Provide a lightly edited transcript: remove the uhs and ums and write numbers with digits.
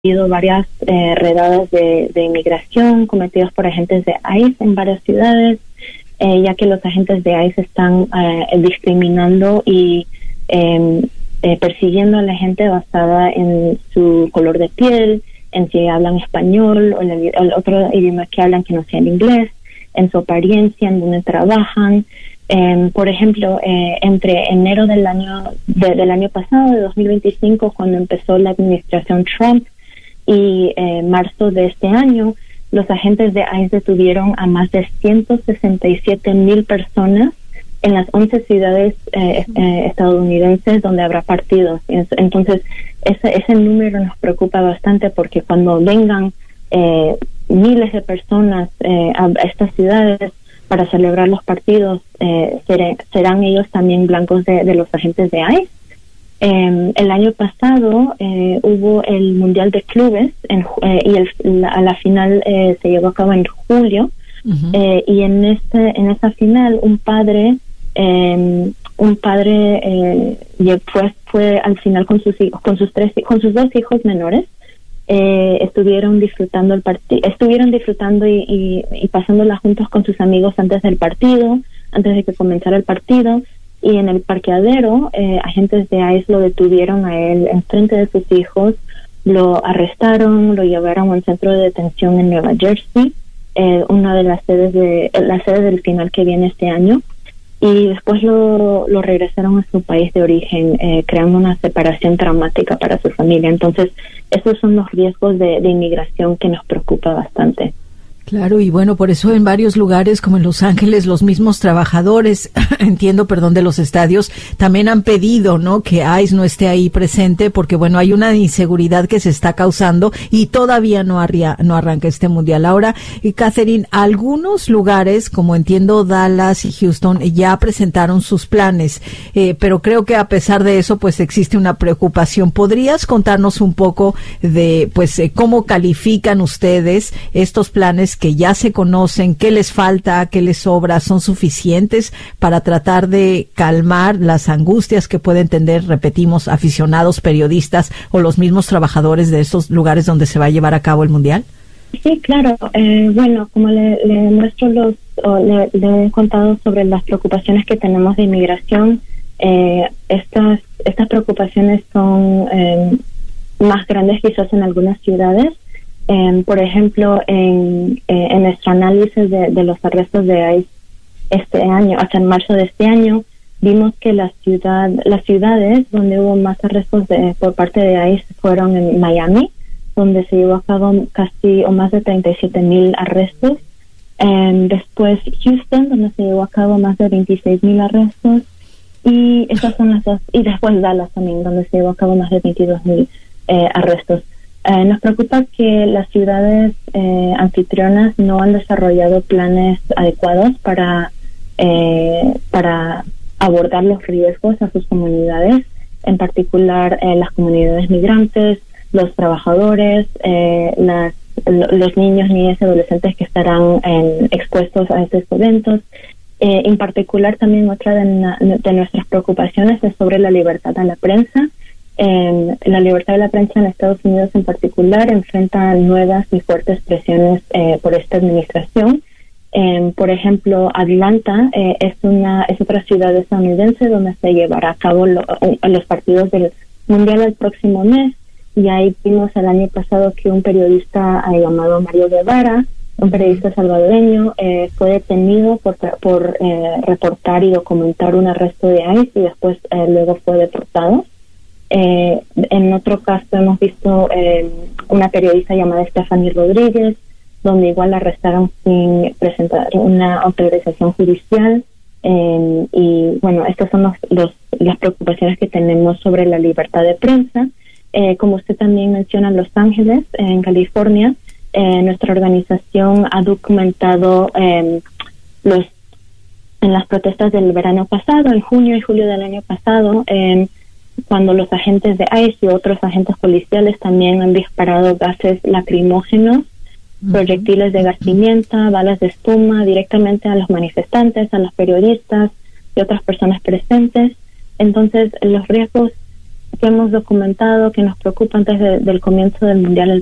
habido varias redadas de inmigración cometidas por agentes de ICE en varias ciudades, ya que los agentes de ICE están discriminando y persiguiendo a la gente basada en su color de piel, en si hablan español o el otro idioma que hablan que no sea el inglés, en su apariencia, en donde trabajan. Por ejemplo, entre enero del año pasado, de 2025, cuando empezó la administración Trump, y marzo de este año, los agentes de ICE detuvieron a más de 167,000 personas en las 11 ciudades estadounidenses donde habrá partidos. Entonces, ese número nos preocupa bastante, porque cuando vengan miles de personas a estas ciudades para celebrar los partidos, serán ellos también blancos de los agentes de ICE. El año pasado hubo el Mundial de Clubes y a la final se llevó a cabo en julio. Y en esa final un padre fue al final con sus dos hijos menores. Estuvieron disfrutando y pasándola juntos con sus amigos antes de que comenzara el partido. Y en el parqueadero, agentes de ICE lo detuvieron a él enfrente de sus hijos, lo arrestaron, lo llevaron a un centro de detención en Nueva Jersey, una de las sedes del final que viene este año, y después lo regresaron a su país de origen, creando una separación traumática para su familia. Entonces, esos son los riesgos de inmigración que nos preocupa bastante. Claro, y bueno, por eso en varios lugares como en Los Ángeles, los mismos trabajadores, de los estadios, también han pedido, ¿no?, que ICE no esté ahí presente, porque bueno, hay una inseguridad que se está causando y todavía no arranca este mundial. Ahora, Catherine, algunos lugares, como entiendo Dallas y Houston, ya presentaron sus planes, pero creo que a pesar de eso, pues existe una preocupación. ¿Podrías contarnos un poco de, cómo califican ustedes estos planes que ya se conocen? ¿Qué les falta? ¿Qué les sobra? ¿Son suficientes para tratar de calmar las angustias que pueden tener, repetimos, aficionados, periodistas o los mismos trabajadores de estos lugares donde se va a llevar a cabo el Mundial? Sí, claro. Bueno, como le he contado sobre las preocupaciones que tenemos de inmigración, estas preocupaciones son más grandes quizás en algunas ciudades. Por ejemplo, en nuestro análisis de los arrestos de ICE este año, hasta en marzo de este año, vimos que las ciudades donde hubo más arrestos por parte de ICE fueron en Miami, donde se llevó a cabo casi o más de 37,000 arrestos. Después Houston, donde se llevó a cabo más de 26,000 arrestos. Y esas son las dos. Y después Dallas también, donde se llevó a cabo más de 22,000 arrestos. Nos preocupa que las ciudades anfitrionas no han desarrollado planes adecuados para abordar los riesgos a sus comunidades, en particular las comunidades migrantes, los trabajadores, los niños, niñas y adolescentes que estarán expuestos a estos eventos. En particular, también otra de nuestras preocupaciones es sobre la libertad de la prensa. La libertad de la prensa en Estados Unidos en particular enfrenta nuevas y fuertes presiones por esta administración. Por ejemplo, Atlanta es otra ciudad estadounidense donde se llevará a cabo los partidos del Mundial el próximo mes, y ahí vimos el año pasado que un periodista llamado Mario Guevara, un periodista salvadoreño, fue detenido por reportar y documentar un arresto de ICE, y después luego fue deportado. En otro caso hemos visto una periodista llamada Stephanie Rodríguez, donde igual la arrestaron sin presentar una autorización judicial. Y bueno, estas son las preocupaciones que tenemos sobre la libertad de prensa. Como usted también menciona, en Los Ángeles, en California, nuestra organización ha documentado en las protestas del verano pasado, en junio y julio del año pasado, cuando los agentes de ICE y otros agentes policiales también han disparado gases lacrimógenos, proyectiles de gas pimienta, balas de espuma directamente a los manifestantes, a los periodistas y otras personas presentes. Entonces, los riesgos que hemos documentado, que nos preocupa antes del comienzo del Mundial